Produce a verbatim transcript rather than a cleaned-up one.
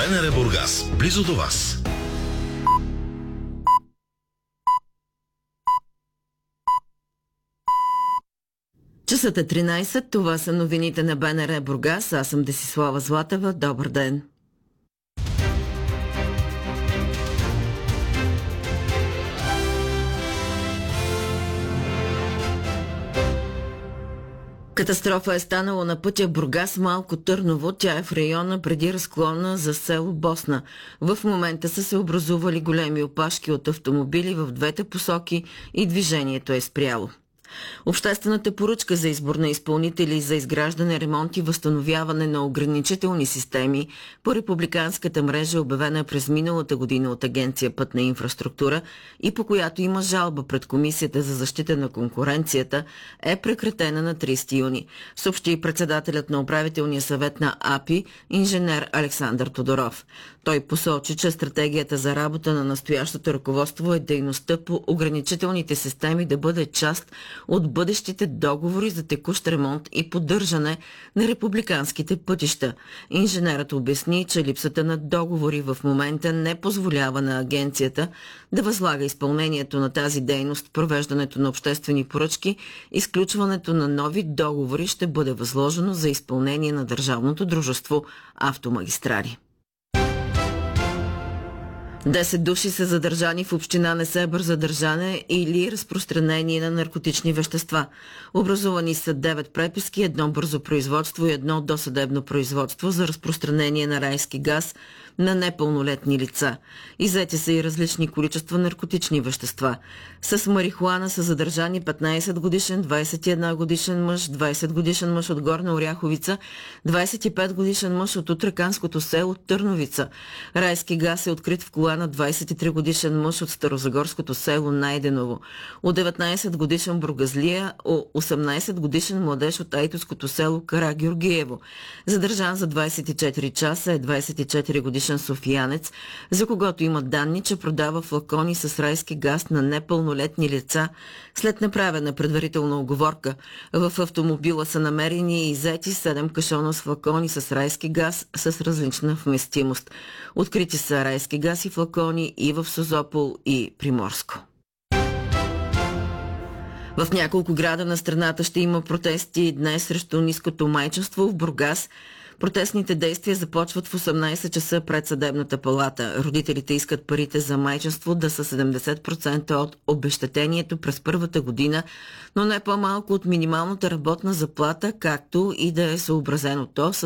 БНР Бургас, близо до вас. Часът е тринайсет, това са новините на БНР Бургас, аз съм Десислава Златева, добър ден. Катастрофа е станала на пътя Бургас Малко Търново. Тя е в района преди разклона за село Босна. В момента са се образували големи опашки от автомобили в двете посоки и движението е спряло. Обществената поръчка за избор на изпълнители за изграждане, ремонт и възстановяване на ограничителни системи по републиканската мрежа, обявена през миналата година от Агенция Пътна инфраструктура и по която има жалба пред Комисията за защита на конкуренцията, е прекратена на трийсети юни, съобщи председателят на управителния съвет на АПИ, инженер Александър Тодоров. Той посочи, че стратегията за работа на настоящото ръководство е дейността по ограничителните системи да бъде част от бъдещите договори за текущ ремонт и поддържане на републиканските пътища. Инженерът обясни, че липсата на договори в момента не позволява на агенцията да възлага изпълнението на тази дейност, провеждането на обществени поръчки, изключването на нови договори ще бъде възложено за изпълнение на държавното дружество Автомагистрали. Десет души са задържани в община Несебър за държане или разпространение на наркотични вещества. Образувани са девет преписки, едно бързо производство и едно досъдебно производство за разпространение на райски газ на непълнолетни лица. Иззети са и различни количества наркотични вещества. С марихуана са задържани петнайсет годишен, двайсет и една годишен мъж, двайсет годишен мъж от Горна Оряховица, двайсет и пет годишен мъж от Утреканското село Търновица. Райски газ е открит в кола на двайсет и три годишен мъж от Старозагорското село Найденово. От деветнайсет годишен бургазлия, осемнайсет годишен младеж от Айтоското село Карагеоргиево. Задържан за двайсет и четири часа е двайсет и четири годишен софиянец, за когото има данни, че продава флакони с райски газ на непълнолетни лица. След направена предварителна уговорка, в автомобила са намерени и иззети седем кашона с флакони с райски газ с различна вместимост. Открити са райски газ и флакони и в Созопол и Приморско. В няколко града на страната ще има протести днес срещу ниското майчинство. В Бургас протестните действия започват в осемнайсет часа пред съдебната палата. Родителите искат парите за майчинство да са седемдесет процента от обезщетението през първата година, но не по-малко от минималната работна заплата, както и да е съобразено то с